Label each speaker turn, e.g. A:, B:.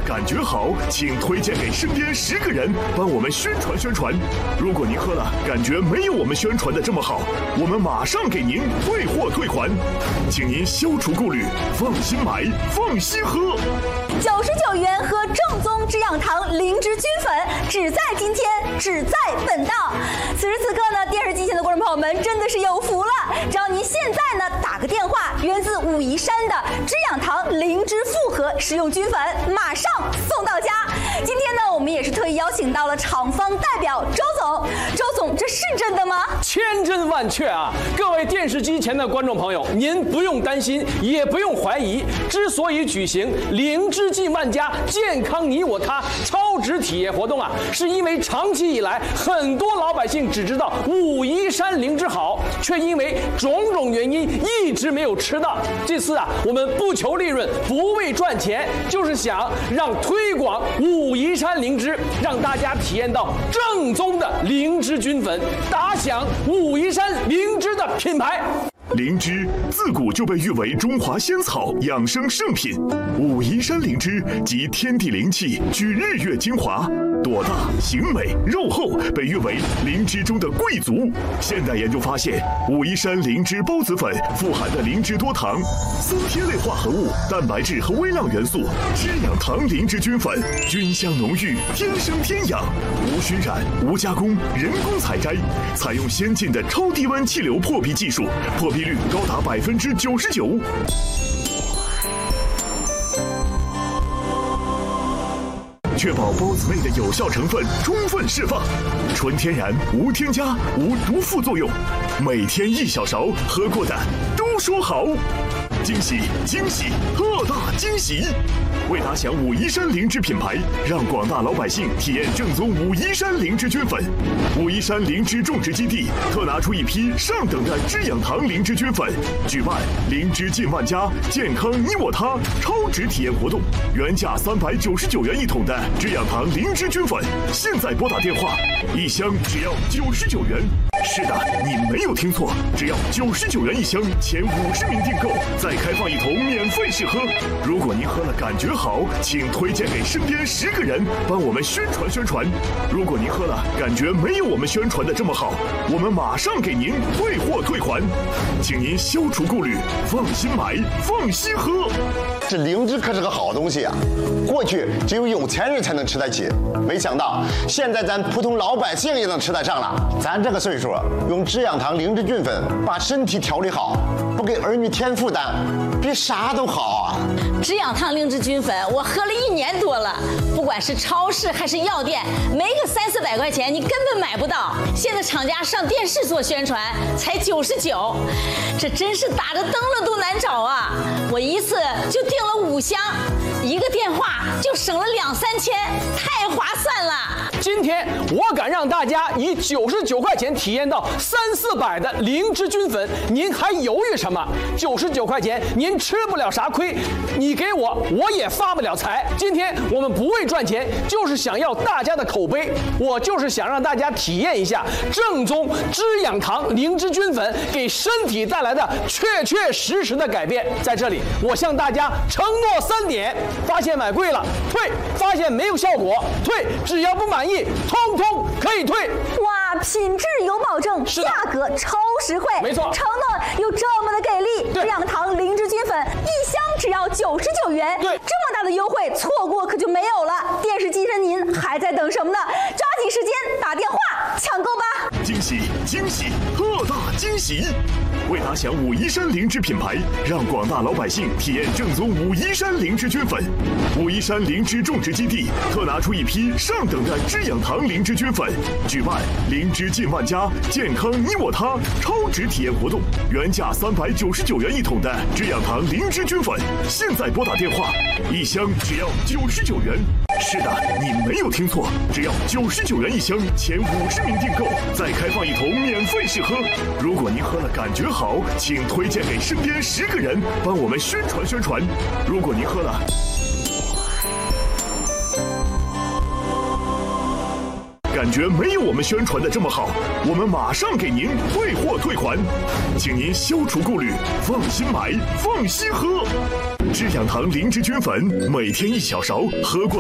A: 感觉好，请推荐给身边10个人，帮我们宣传宣传。如果您喝了感觉没有我们宣传的这么好，我们马上给您退货退款，请您消除顾虑，放心买，放心喝。
B: 99元喝正宗之养堂灵芝菌粉，只在今天，只在本档。此时此刻呢，电视机前的观众朋友们真的是有福了，只要您现在呢打个电话，源自武夷山的之养堂灵芝复合食用菌粉，马上送到家。今天呢，我们也是特意邀请到了厂方代表周总。周总，这是真的吗？
C: 千真万确啊！各位电视机前的观众朋友，您不用担心，也不用怀疑。之所以举行灵芝进万家，健康你我他超值体验活动啊，是因为长期以来，很多老百姓只知道武夷山灵芝好，却因为种种原因一直没有吃到。这次啊，我们不求利润，不为赚钱，就是想让推广武夷山灵芝，让大家体验到正宗的灵芝菌粉，打响武夷山灵芝的品牌。
A: 灵芝自古就被誉为中华仙草养生圣品，武夷山灵芝集天地灵气，聚日月精华，朵大形美肉厚，被誉为灵芝中的贵族。现代研究发现，武夷山灵芝孢子粉富含的灵芝多糖、松萜类化合物、蛋白质和微量元素，之养堂灵芝菌粉菌香浓郁，天生天养，无熏染、无加工，人工采摘，采用先进的超低温气流破壁技术，破壁率高达99%。确保孢子内的有效成分充分释放，纯天然，无添加，无毒副作用。每天1小勺，喝过的都说好。惊喜惊喜，特大惊喜！为打响武夷山灵芝品牌，让广大老百姓体验正宗武夷山灵芝菌粉，武夷山灵芝种植基地特拿出一批上等的之养堂灵芝菌粉，举办灵芝进万家，健康你我他超值体验活动。原价399元一桶的之养堂灵芝菌粉，现在拨打电话，1箱只要99元。是的，你没有听错，只要99元1箱，前50名订购再开放1桶免费试喝。如果您喝了感觉好，请推荐给身边10个人，帮我们宣传宣传。如果您喝了感觉没有我们宣传的这么好，我们马上给您退货退款，请您消除顾虑，放心买，放心喝。
D: 这灵芝可是个好东西啊！过去只有有钱人才能吃得起，没想到现在咱普通老百姓也能吃得上了。咱这个岁数，用之养堂灵芝菌粉把身体调理好，不给儿女添负担，比啥都好啊！
E: 之养堂灵芝菌粉我喝了1年多了，不管是超市还是药店，没个300-400块钱你根本买不到。现在厂家上电视做宣传才99，这真是打着灯笼都难找啊！我一次就订了5箱，1个电话就省了2-3千，太划算了。
C: 今天我敢让大家以99块钱体验到300-400的灵芝菌粉，您还犹豫什么？99块钱您吃不了啥亏，你给我也发不了财。今天我们不为赚钱，就是想要大家的口碑，我就是想让大家体验一下正宗之养堂灵芝菌粉给身体带来的确确实实的改变。在这里我向大家承诺3点：发现买贵了退，发现没有效果退，只要不满意通通可以退。
B: 哇，品质有保证，价格超实惠，
C: 没错，
B: 承诺有这么的给力。之养堂灵芝菌粉1箱只要99元，
C: 对，
B: 这么大的优惠错过可就没有了。电视机前您还在等什么呢？抓紧时间打电话抢购吧！
A: 惊喜惊喜，特大惊喜！为打响武夷山灵芝品牌，让广大老百姓体验正宗武夷山灵芝菌粉，武夷山灵芝种植基地特拿出一批上等的之养堂灵芝菌粉，举办灵芝进万家，健康你我他超值体验活动。原价399元一桶的之养堂灵芝菌粉，现在拨打电话，1箱只要99元。是的，你没有听错，只要99元1箱，前50名订购再开放1桶免费试喝。如果您喝了感觉好，请推荐给身边10个人，帮我们宣传宣传。如果您喝了感觉没有我们宣传的这么好，我们马上给您退货退款，请您消除顾虑，放心买，放心喝。之养堂灵芝菌粉，每天1小勺，喝过